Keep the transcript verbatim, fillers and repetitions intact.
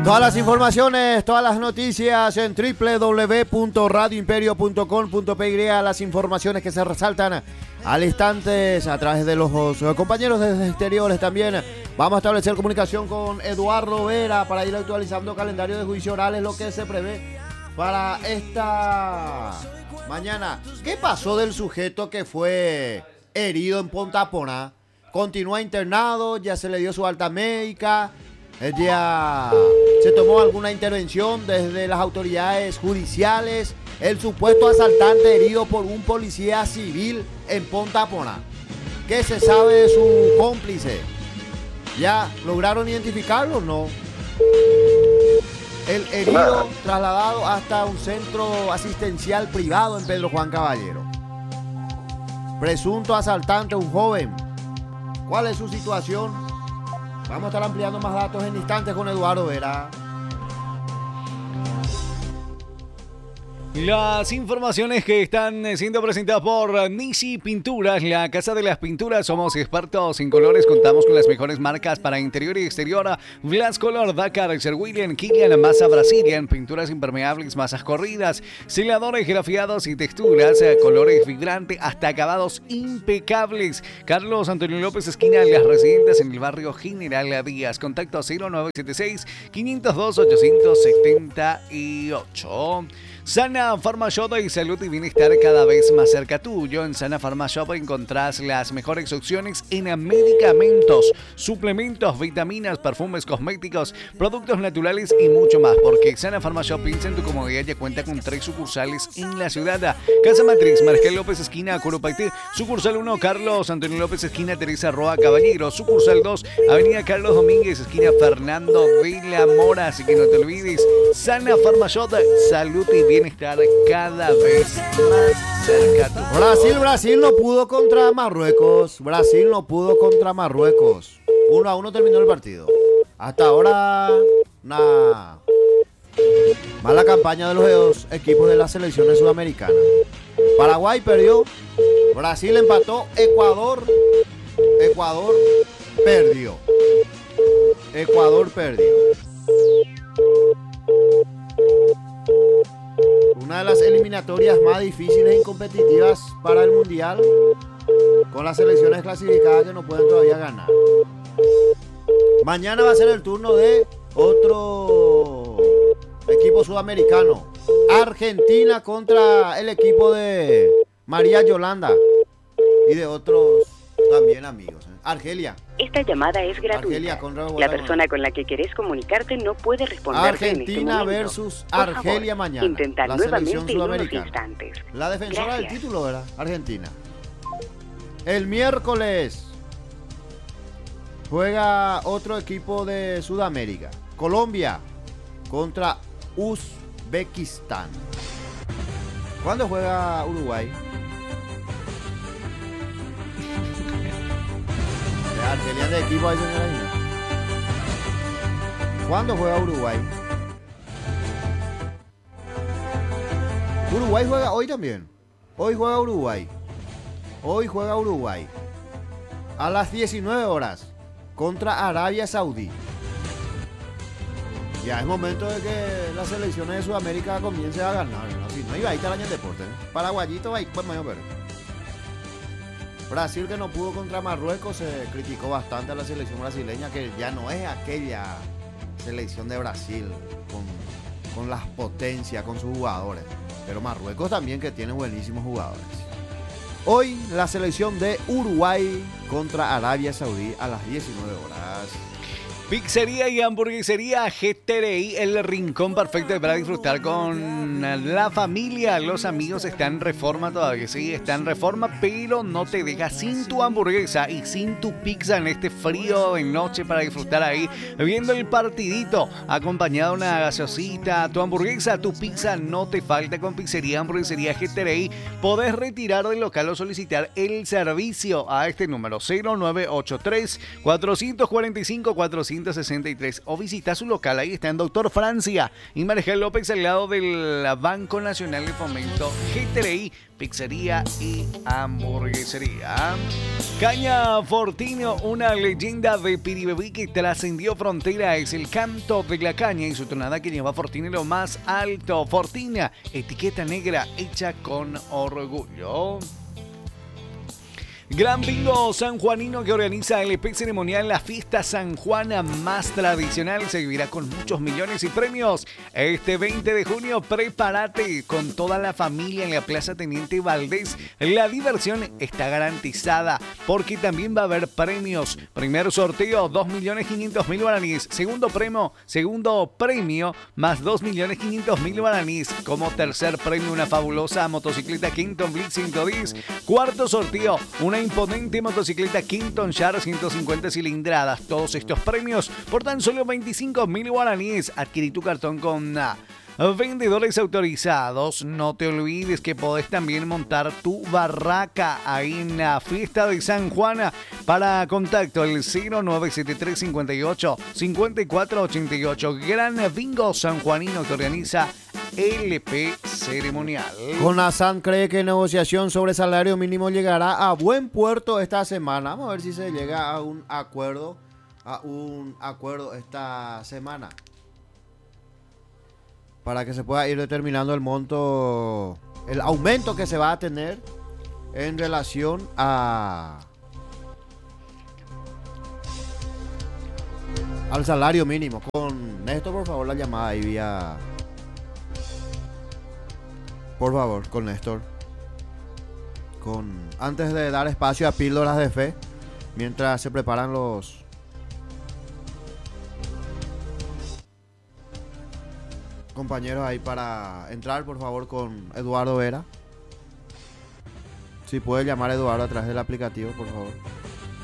Todas las informaciones, todas las noticias en doble u doble u doble u punto radio imperio punto com punto pe ye, las informaciones que se resaltan al instante a través de los compañeros desde exteriores también. Vamos a establecer comunicación con Eduardo Vera para ir actualizando calendario de juicio orales, lo que se prevé para esta mañana. ¿Qué pasó del sujeto que fue herido en Punta Poná? Continúa internado, ya se le dio su alta médica. Ya se tomó alguna intervención desde las autoridades judiciales. El supuesto asaltante herido por un policía civil en Punta Poná. ¿Qué se sabe de su cómplice? ¿Ya lograron identificarlo o no? El herido trasladado hasta un centro asistencial privado en Pedro Juan Caballero. Presunto asaltante, un joven. ¿Cuál es su situación? Vamos a estar ampliando más datos en instantes con Eduardo Vera. Las informaciones que están siendo presentadas por Nisi Pinturas, la casa de las pinturas. Somos expertos en colores, contamos con las mejores marcas para interior y exterior. Glass Color, Dakar, Sir William, Kilian, Masa Brazilian, pinturas impermeables, masas corridas, seladores grafiados y texturas, colores vibrantes hasta acabados impecables. Carlos Antonio López, esquina Las Residentes en el barrio General Díaz. Contacto cero nueve siete seis, quinientos dos, ochocientos setenta y ocho. Sana Pharma Shop y salud y bienestar cada vez más cerca tuyo. En Sana Pharma Shop encontrás las mejores opciones en medicamentos, suplementos, vitaminas, perfumes, cosméticos, productos naturales y mucho más. Porque Sana Pharma Shop piensa en tu comodidad, ya cuenta con tres sucursales en la ciudad. Casa Matriz, Marqués López, esquina Curupaití. Sucursal uno, Carlos Antonio López, esquina Teresa Roa Caballero. Sucursal dos, Avenida Carlos Domínguez, esquina Fernando de la Mora. Así que no te olvides, Sana Pharma Shop, salud y bienestar estar cada vez más cerca. Brasil, Brasil no pudo contra Marruecos. Brasil no pudo contra Marruecos. Uno a uno terminó el partido. Hasta ahora, una mala campaña de los dos equipos de las selecciones sudamericanas. Paraguay perdió. Brasil empató. Ecuador, Ecuador perdió. Ecuador perdió. Una de las eliminatorias más difíciles y competitivas para el Mundial, con las selecciones clasificadas que no pueden todavía ganar. Mañana va a ser el turno de otro equipo sudamericano. Argentina contra el equipo de María Yolanda y de otros también amigos. ¿eh? Argelia. Esta llamada es gratuita. La persona con la que querés comunicarte no puede responder. Argentina en este versus Argelia favor, mañana. Intentar la nuevamente en unos instantes. La defensora Gracias. del título, ¿verdad? Argentina. El miércoles juega otro equipo de Sudamérica. Colombia contra Uzbekistán. ¿Cuándo juega Uruguay? Argelia de equipo ahí, señora. ¿Cuándo juega Uruguay? Uruguay juega hoy también. Hoy juega Uruguay. Hoy juega Uruguay. A las diecinueve horas contra Arabia Saudí. Ya es momento de que las selecciones de Sudamérica comiencen a ganar, ¿no? Si no, iba ahí está el año deporte. ¿eh? Paraguayito va a ir, pues mayor pero. Brasil, que no pudo contra Marruecos, se criticó bastante a la selección brasileña, que ya no es aquella selección de Brasil con, con las potencias, con sus jugadores. Pero Marruecos también, que tiene buenísimos jugadores. Hoy la selección de Uruguay contra Arabia Saudí a las diecinueve horas. Pizzería y hamburguesería G T R I, el rincón perfecto para disfrutar con la familia. Los amigos están en Reforma todavía, sí, está en Reforma, pero no te dejas sin tu hamburguesa y sin tu pizza en este frío de noche para disfrutar ahí, viendo el partidito, acompañado de una gaseosita. Tu hamburguesa, tu pizza no te falta con Pizzería y hamburguesería G T R I. Podés retirar del local o solicitar el servicio a este número cero nueve ocho tres, cuatro cuatro cinco, cuatro ciento sesenta y tres o visita su local. Ahí está en Doctor Francia y Marejal López al lado del Banco Nacional de Fomento. G T R I, pizzería y hamburguesería. Caña Fortino, una leyenda de Piribebí que trascendió frontera, es el canto de la caña y su tonada que lleva a Fortini lo más alto. Fortina, etiqueta negra hecha con orgullo. Gran Bingo sanjuanino que organiza el E P Ceremonial, la fiesta sanjuana más tradicional, se vivirá con muchos millones y premios. Este veinte de junio, prepárate con toda la familia en la Plaza Teniente Valdés. La diversión está garantizada porque también va a haber premios. Primer sorteo, dos millones quinientos mil guaraníes. Segundo premio, segundo premio, más dos millones quinientos mil guaraníes. Como tercer premio, una fabulosa motocicleta Kington Blitz ciento diez. Cuarto sorteo, una imponente motocicleta Kington Share ciento cincuenta cilindradas. Todos estos premios por tan solo veinticinco mil guaraníes. Adquirí tu cartón con uh, vendedores autorizados. No te olvides que podés también montar tu barraca ahí en la fiesta de San Juana. Para contacto el cero nueve siete tres cincuenta y ocho cincuenta y cuatro ochenta y ocho. Gran Bingo sanjuanino que organiza L P Ceremonial. CONASAN cree que negociación sobre salario mínimo llegará a buen puerto esta semana. Vamos a ver si se llega a un acuerdo, a un acuerdo esta semana, para que se pueda ir determinando el monto, el aumento que se va a tener en relación a al salario mínimo. Con Néstor, por favor, la llamada ahí vía... Por favor, con Néstor. Con... Antes de dar espacio a píldoras de fe, mientras se preparan los... compañeros ahí para entrar, por favor, con Eduardo Vera. Si puede llamar a Eduardo a través del aplicativo, por favor.